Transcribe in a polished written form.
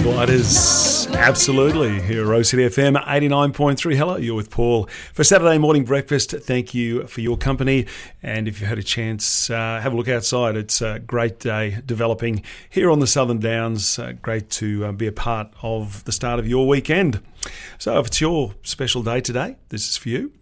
Sliders, absolutely. Here at Rose City FM 89.3. Hello, you're with Paul for Saturday morning breakfast. Thank you for your company. And if you've had a chance, have a look outside. It's a great day developing here on the Southern Downs. Great to be a part of the start of your weekend. So if it's your special day today, this is for you.